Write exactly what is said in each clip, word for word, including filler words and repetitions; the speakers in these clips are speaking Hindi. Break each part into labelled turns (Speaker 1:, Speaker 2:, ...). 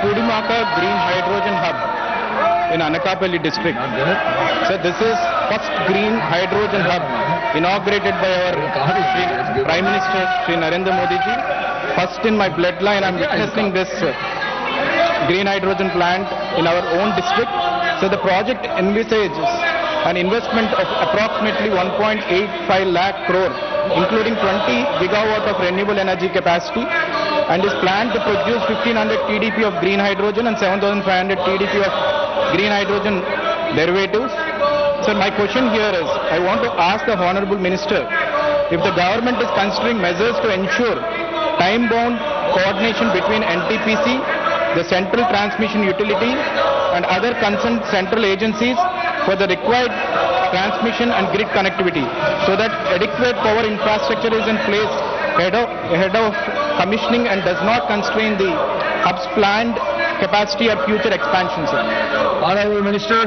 Speaker 1: Pudimaka Green Hydrogen Hub in Anakapalli district. So this is first green hydrogen hub inaugurated by our Shri Prime Minister Shri Narendra Modi ji. First in my bloodline, I'm witnessing this uh, green hydrogen plant in our own district. So the project envisages an investment of approximately one point eight five lakh crore, including twenty gigawatt of renewable energy capacity, and is planned to produce fifteen hundred T D P of green hydrogen and seven thousand five hundred T D P of green hydrogen derivatives. So my question here is, I want to ask the Honorable Minister if the government is considering measures to ensure time-bound coordination between N T P C, the Central Transmission Utility, and other concerned central agencies for the required transmission and grid connectivity, so that adequate power infrastructure is in place ahead of, ahead of commissioning and does not constrain the hub's planned capacity or future expansion, sir.
Speaker 2: Honorable Minister.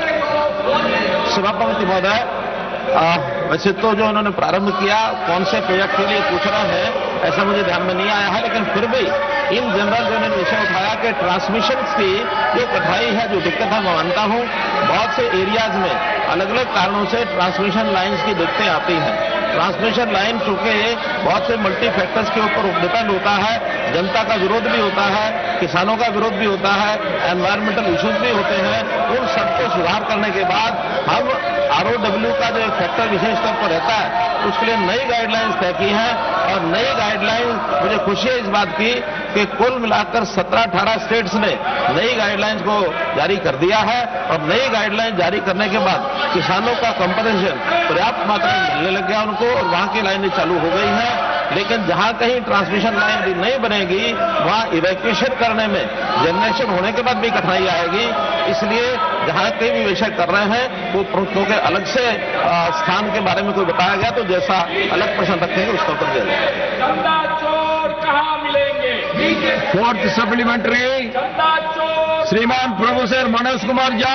Speaker 3: सभापति महोदय, वैसे तो जो उन्होंने प्रारंभ किया कौन से प्रोजेक्ट के लिए पूछ रहे हैं ऐसा मुझे ध्यान में नहीं आया है, लेकिन फिर भी इन जनरल जो उन्होंने विषय उठाया कि ट्रांसमिशन की जो कठिनाई है, जो दिक्कत है, मैं मानता हूं बहुत से एरियाज में अलग अलग कारणों से ट्रांसमिशन लाइंस की दिक्कतें आती हैं। ट्रांसमिशन लाइन चूंकि बहुत से मल्टी फैक्टर्स के ऊपर डिपेंड होता है, जनता का विरोध भी होता है, किसानों का विरोध भी होता है, एनवायरमेंटल इश्यूज भी होते हैं। उन सबको सुधार करने के बाद हम आरओडब्ल्यू का जो एक फैक्टर विशेष तौर पर रहता है उसके लिए नई गाइडलाइंस तय की है, और नई गाइडलाइंस मुझे खुशी है इस बात की कि कुल मिलाकर सत्रह अठारह स्टेट्स ने नई गाइडलाइंस को जारी कर दिया है, और नई गाइडलाइंस जारी करने के बाद किसानों का कंपनसेशन पर्याप्त मात्रा में मिलने लग गया उनको, और वहां की लाइनें चालू हो गई हैं। लेकिन जहां कहीं ट्रांसमिशन लाइन भी नहीं बनेगी वहां इवैक्यूएशन करने में जनरेशन होने के बाद भी कठिनाई आएगी, इसलिए जहां कहीं भी विषय कर रहे हैं वो क्योंकि अलग से स्थान के बारे में कोई बताया गया तो जैसा अलग प्रश्न रखेंगे उसका उत्तर दिया जाएगा।
Speaker 2: फोर्थ सप्लीमेंट्री श्रीमान प्रोफेसर मनोज कुमार झा।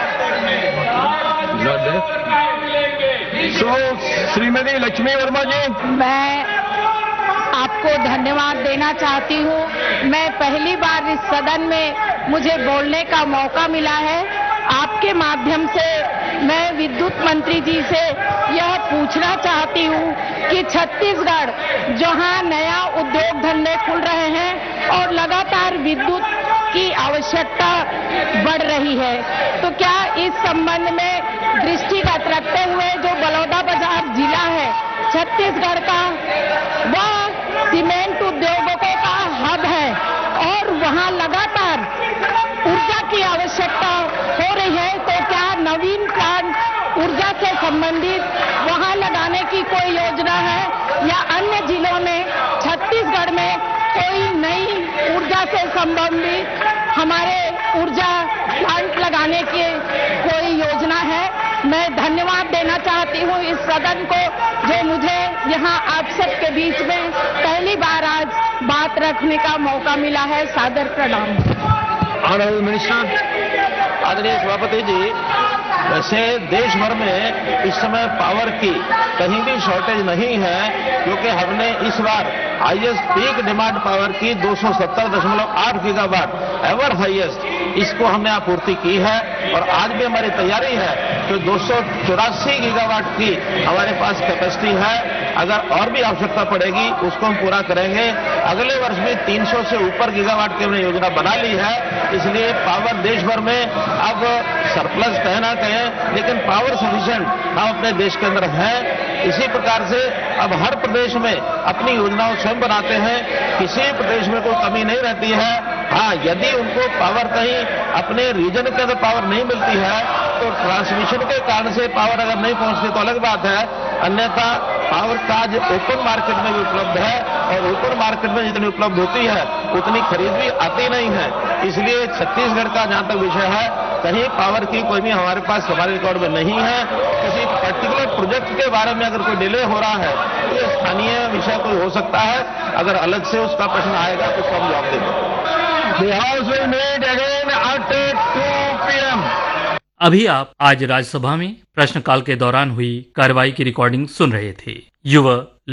Speaker 2: सो श्रीमती लक्ष्मी वर्मा जी।
Speaker 4: मैं आपको धन्यवाद देना चाहती हूँ। मैं पहली बार इस सदन में मुझे बोलने का मौका मिला है। आपके माध्यम से मैं विद्युत मंत्री जी से यह पूछना चाहती हूँ कि छत्तीसगढ़ जहाँ नया उद्योग धंधे खुल रहे हैं और लगातार विद्युत की आवश्यकता बढ़ रही है, तो क्या इस संबंध में दृष्टिगत रखते हुए जो बलौदाबाजार जिला है छत्तीसगढ़ का, वह सीमेंट उद्योगों का हब है और वहाँ लगातार ऊर्जा की आवश्यकता हो रही है, तो क्या नवीन प्लांट ऊर्जा से संबंधित वहाँ लगाने की कोई योजना है, या अन्य जिलों में छत्तीसगढ़ में कोई नई ऊर्जा से संबंधित हमारे ऊर्जा प्लांट लगाने की कोई योजना है? मैं धन्यवाद देना चाहती हूँ इस सदन को जो मुझे यहाँ आप सबके बीच में पहली बार आज बात रखने का मौका मिला है। सादर प्रणाम।
Speaker 2: Honourable minister.
Speaker 3: आदरणीय सभापति जी, वैसे देश भर में इस समय पावर की कहीं भी शॉर्टेज नहीं है, क्योंकि हमने इस बार हाईएस्ट पीक डिमांड पावर की दो सौ सत्तर दशमलव आठ गीगावाट एवर हाईएस्ट इसको हमने आपूर्ति की है, और आज भी हमारी तैयारी है तो दो सौ चौरासी गीगावाट की हमारे पास कैपेसिटी है। अगर और भी आवश्यकता पड़ेगी उसको हम पूरा करेंगे। अगले वर्ष में तीन सौ से ऊपर गीगावाट की हमने योजना बना ली है, इसलिए पावर देश भर में अब सरप्लस कहे ना कहें लेकिन पावर सफिशिएंट हम अपने देश के अंदर है। इसी प्रकार से अब हर प्रदेश में अपनी योजनाओं स्वयं बनाते हैं, किसी प्रदेश में कोई कमी नहीं रहती है। हाँ, यदि उनको पावर कहीं अपने रीजन के अंदर पावर नहीं मिलती है तो ट्रांसमिशन के कारण से पावर अगर नहीं पहुंचती तो अलग बात है, अन्यथा पावर का आज ओपन मार्केट में भी उपलब्ध है, और ओपन मार्केट में जितनी उपलब्ध होती है उतनी खरीद भी आती नहीं है। इसलिए छत्तीसगढ़ का जहां तक विषय है, कहीं पावर की कोई भी हमारे पास हमारे रिकॉर्ड में नहीं है। किसी पर्टिकुलर प्रोजेक्ट के बारे में अगर कोई डिले हो रहा है तो ये स्थानीय विषय कोई हो सकता है, अगर अलग से उसका प्रश्न आएगा तो उसको हम जवाब देंगे।
Speaker 2: The House will meet again at two p m
Speaker 5: अभी आप आज राज्यसभा में प्रश्नकाल के दौरान हुई कार्रवाई की रिकॉर्डिंग सुन रहे थे। युवा